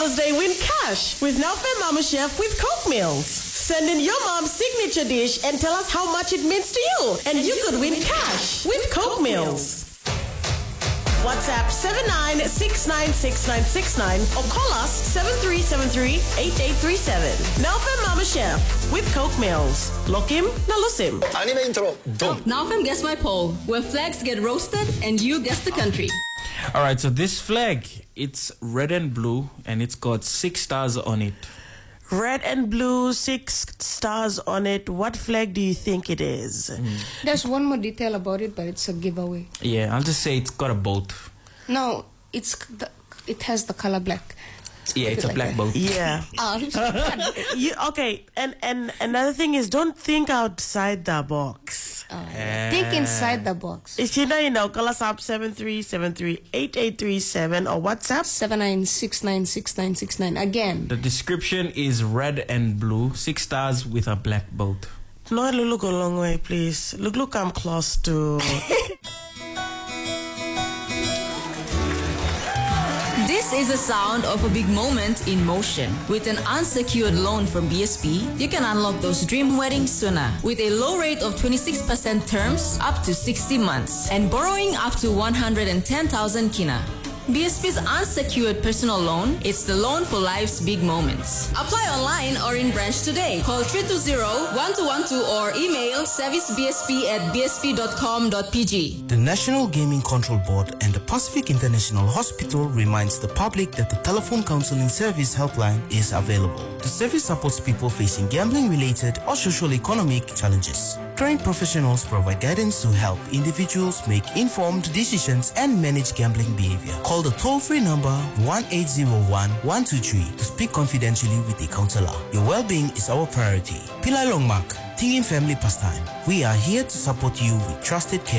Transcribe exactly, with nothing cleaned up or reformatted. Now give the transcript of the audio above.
Mother's Day, win cash with Naufem Mama Chef with Coke Meals. Send in your mom's signature dish and tell us how much it means to you, and you could win cash with Coke Meals. WhatsApp seven nine six nine six nine six nine or call us seven three seven three eight eight three seven. Naufem Mama Chef with Coke Meals. Lokim Nalusim. Anime intro. Boom. Naufem Guess My Poll, where flags get roasted and you guess the country. All right, so this flag, it's red and blue, and it's got six stars on it. Red and blue, six stars on it. What flag do you think it is? Mm. There's one more detail about it, but it's a giveaway. Yeah, I'll just say it's got a boat. No, it's the, it has the color black. Yeah, it's a like black that. boat. Yeah. Um, you, okay, and, and another thing is, don't think outside the box. uh, think inside the box. If you know, you know, call us up seven three seven three eight eight three seven or WhatsApp seven nine six nine six nine six nine. Again. The description is red and blue, six stars with a black boat. No, look a long way, please. Look, look, I'm close to. This is the sound of a big moment in motion. With an unsecured loan from B S P, you can unlock those dream weddings sooner. With a low rate of twenty-six percent terms up to sixty months and borrowing up to one hundred ten thousand kina. B S P's unsecured personal loan, it's the loan for life's big moments. Apply online or in branch today. Call three two zero, one two one two or email servicebsp at b s p dot com dot p g. The National Gaming Control Board and the Pacific International Hospital reminds the public that the telephone counseling service helpline is available. The service supports people facing gambling-related or socio-economic challenges. Trained professionals provide guidance to help individuals make informed decisions and manage gambling behavior. Call the toll-free number one eight zero one, one two three to speak confidentially with a counselor. Your well-being is our priority. Pillai Longmark, Tingin Family Pastime. We are here to support you with trusted care.